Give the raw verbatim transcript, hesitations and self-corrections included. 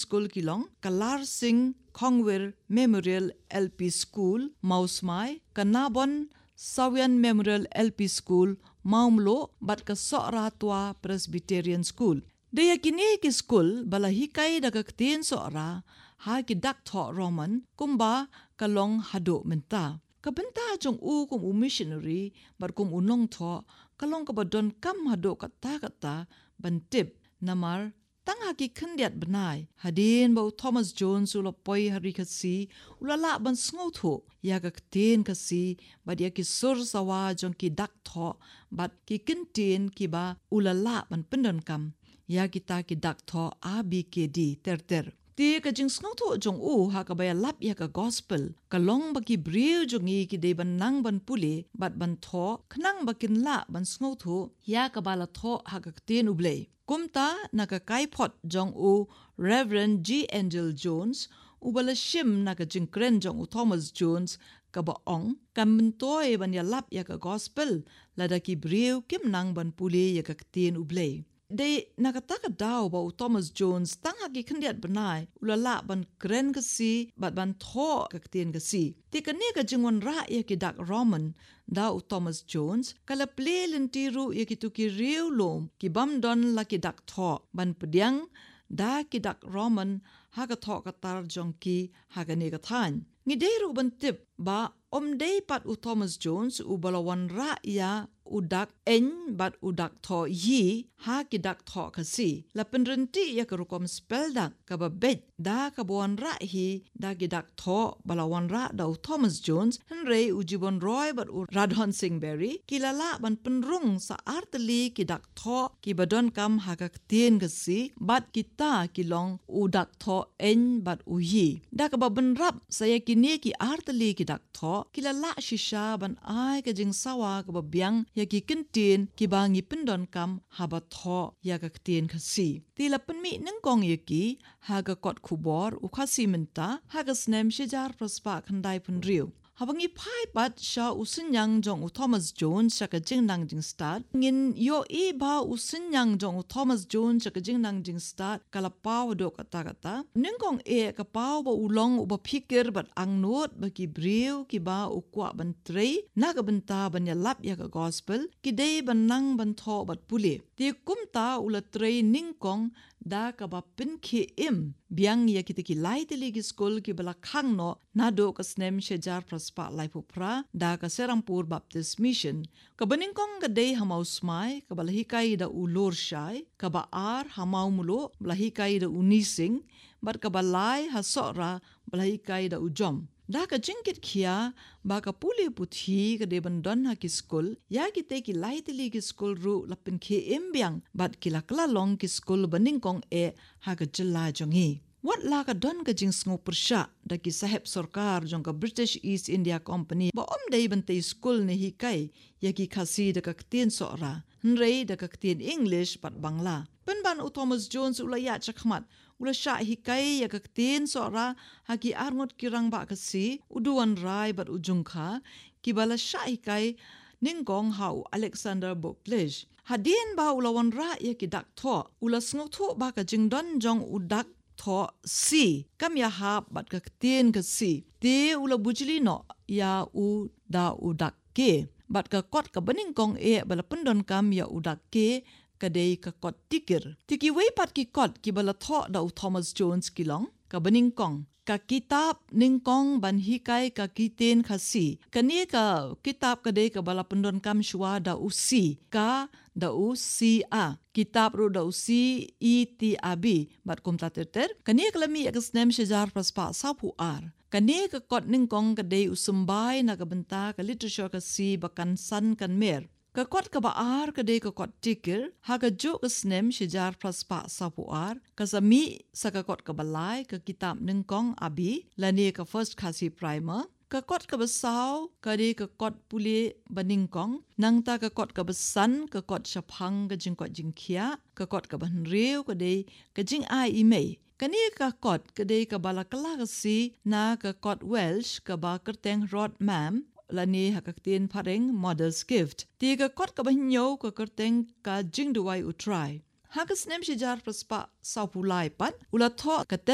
School kilong Kalar Singh Khongwir Memorial L P School Mausmai Kanabon Sawian Memorial L P School Maumlo bat ka Sora Tua Presbyterian School. Daya kini ki school bala hikai daga ktin Sora ha ki dak tho Roman kumba kalong hado menta. Kabenta jong u kum u missionary bar kum unong tho kalong ka badon kam hado kata kata bantip namar tang haki khendiat benai hadin bau Thomas Jones ula poi hari kasi ulala ban sngo tho ya ka ktin kasi badia ki sur sawa jong ki dak tho bat ki kintin ki ba ulala ban pendon kam ya kita ki dak tho A B K D ter ter ti ka jing sngo tho jong u ha ka baya lap ya ka gospel ka long ba ki briu jong i ki de ban nang ban puli bat ban tho khnang ba kin la ban sngo tho ya ka bala tho ha ka ktin uble kumta naka kaipot jong u Reverend G. Angel Jones ubala shim naka jingkren jong u Thomas Jones kaba ong kamentoi ban ya lap ya ka gospel lada ki briu kim nang ban puli ya ka ktin uble de nakataka daw ba u Thomas Jones tang haki khendiat banai ulala ban kren kasi bat ban tho ka ktin kasi ti kani ka jingwan ra ya ki dak Roman da u Thomas Jones kala plelen tiru ya ki tu ki riu lom ki bam don la ki dak tho ban pediang da ki dak Roman ha ka tho ka tar jong ki ha ka ne ka than ngi de ru ban tip ba om de pat u Thomas Jones u balawan ra ya udak en bat udak tho yi ha ki dak tho kasi la penrenti ya ka rukom spell dak ka ba bet da ka bon ra hi da ki dak tho balawan ra da u Thomas Jones henry u jibon roy bat u Radhon Singh Berry kilala ban penrung sa arteli ki dak tho ki badon kam ha ka tin kasi bat kita kilong udak tho en bat u yi da ka ba benrap saya kini ki arteli ki dak tho kilala shisha ban ai ka jing sawa ka ba biang ya ki kintin ki bangi pendon kam haba tho ya ka ktin khasi ti la penmi nang kong ye ki ha ga kot khubor u khasi menta ha ga snem shijar prospa khandai pun riu habangi phai pat sha usinyang jong u Thomas Jones shaka jing nang jing start ngin yo e ba usinyang jong u Thomas Jones shaka jing nang jing start kala paw do kata kata ningkong e ka paw ba ulong u ba phikir bat ang not ba ki briu ki ba u kwa ban trei na ka benta ban ya lap ya ka gospel ki dei ban nang ban tho bat puli ti kumta ula trei ningkong da ka ba pin ki im biang ya ki ki lai te li school ki bala khang no na do ka snem shejar prospa lai pupra da ka Serampur Baptist Mission ka baning kong ka dei hamau smai ka bala hikai da ulor shai ka ba ar hamau mulo bala hikai da unising bat ka balai ha sora bala hikai da ujom da ka jingkit khia ba ka puli puthi ka de bandon ha ki school ya ki te ki lai te li ki school ru lapin khe embyang bat ki la kla long ki school baning kong e ha ka jilla jongi wat la ka don ka jing sngo persha da ki saheb sarkar jong ka British East India Company ba om dei ban te school ne hi kai ya ki khasi da ka tin sora nrei da ka tin English pat bangla penban u Thomas Jones ula ya chakmat ula sha hi kai ya ka tin sora ha ki arngot kirang ba kasi uduan rai bat ujungkha ki bala sha hi kai ningkong hau Alexander Boplish hadin ba ula wan ra ya ki dak tho ula sngo tho ba ka jingdon jong udak tho si kam ya ha bat ka tin ka si te ula bujli no ya u da udak ke bat ka kot ka baning kong e bala pendon kam ya udak ke kadei ka kot tikir tiki wei pat ki kot ki bala tho da u Thomas Jones kilong ka baning kong ka kitab ningkong ban hikai ka kiten khasi kani ka kitab kadei ka bala pendon kam shwa da u si ka da u si a kitab ru da u si e t a b bat kum ta ter kani klami eksnem shejar prospa sapu ar kani ka kot ningkong kadei usumbai na ka benta ka literature ka si bakan san kan mer ka kot ka baar ka de ka kot tikir ha ka jo ka snem shijar prospa sapuar ka sami sa ka kot ka balai ka kitab ningkong abi lani ka first khasi primer ka kot ka basaw ka de ka kot puli baningkong nang ta ka kot ka basan ka kot shaphang ka jing kot jingkhia ka kot ka ban reu ka de ka jing ai imei kani ka kot ka de ka bala kala ka si na ka kot Welsh ka ba kerteng rod mam lani hakaktin pareng mother's gift tiga kot ka banyo ka kerteng ka jing duwai utrai hakas nem shijar prospa sapulai pat ula tho ka